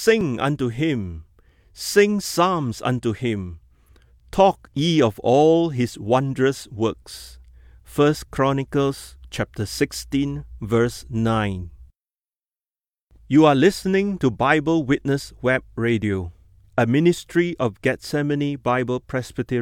sing unto him, sing psalms unto him. Talk ye of all his wondrous works. 1 Chronicles chapter 16, verse 9. You are listening to Bible Witness Web Radio, a ministry of Gethsemane Bible Presbyterian